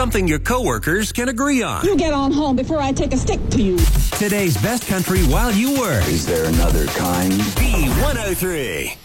something your coworkers can agree on. You get on home before I take a stick to you. Today's best country while you work. Is there another kind? B103.